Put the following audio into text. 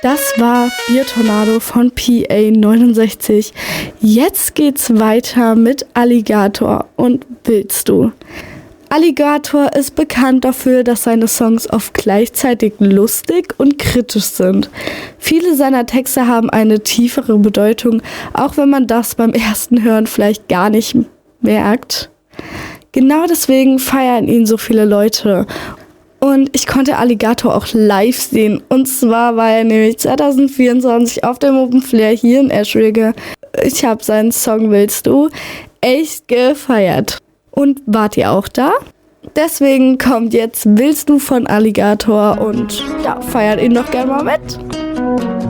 Das war Biertornado von PA69. Jetzt geht's weiter mit Alligator und Willst du? Alligator ist bekannt dafür, dass seine Songs oft gleichzeitig lustig und kritisch sind. Viele seiner Texte haben eine tiefere Bedeutung, auch wenn man das beim ersten Hören vielleicht gar nicht merkt. Genau deswegen feiern ihn so viele Leute. Und ich konnte Alligator auch live sehen. Und zwar war er nämlich 2024 auf dem Open Flair hier in Eschwege. Ich habe seinen Song Willst du echt gefeiert. Und wart ihr auch da? Deswegen kommt jetzt Willst du von Alligator und ja, feiert ihn doch gerne mal mit.